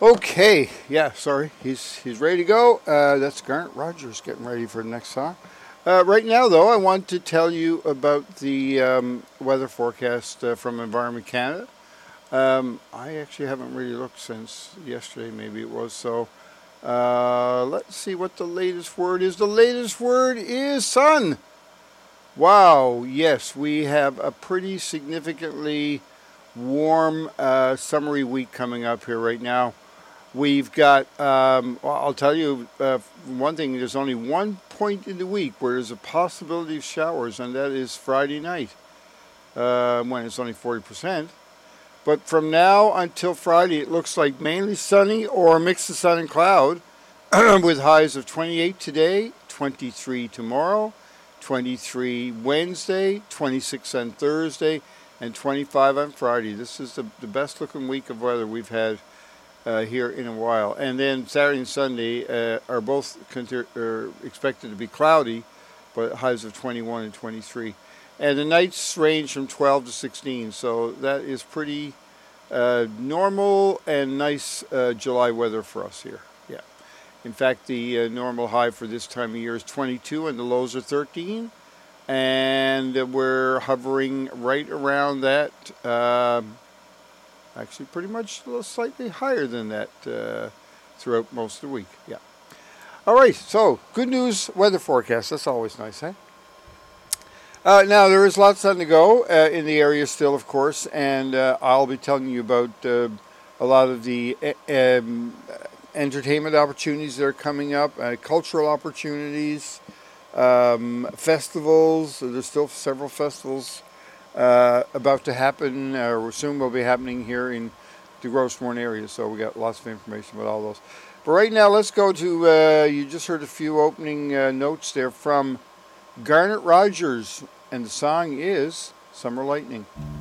Okay, yeah, sorry, he's ready to go. That's Garnet Rogers getting ready for the next song. Right now, though, I want to tell you about the weather forecast from Environment Canada. I actually haven't really looked since yesterday, maybe it was. So let's see what the latest word is. The latest word is sun. Wow, yes, we have a pretty significantly warm summery week coming up here right now. We've got, well, I'll tell you one thing, there's only one point in the week where there's a possibility of showers, and that is Friday night, when it's only 40%. But from now until Friday, it looks like mainly sunny or a mix of sun and cloud, with highs of 28 today, 23 tomorrow, 23 Wednesday, 26 on Thursday, and 25 on Friday. This is the best looking week of weather we've had here in a while. And then Saturday and Sunday are both expected to be cloudy, but highs of 21 and 23. And the nights range from 12 to 16, so that is pretty normal and nice July weather for us here. Yeah. In fact, the normal high for this time of year is 22 and the lows are 13. And we're hovering right around that. Actually, pretty much a little slightly higher than that throughout most of the week. Yeah. All right. So, good news weather forecast. That's always nice, eh? Now, there is lots on the go in the area still, of course, and I'll be telling you about a lot of the entertainment opportunities that are coming up, cultural opportunities, festivals. There's still several festivals about to happen, or soon will be happening here in the Grosse Moines area, so we got lots of information about all those. But right now, let's go to, you just heard a few opening notes there from Garnet Rogers, and the song is Summer Lightning.